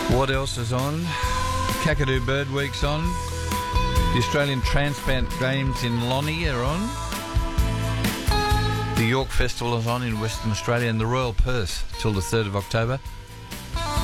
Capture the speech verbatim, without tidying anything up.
What else is on? Kakadu Bird Week's on. The Australian Transplant Games in Lonnie are on. The York Festival is on in Western Australia, and the Royal Perth till the third of October.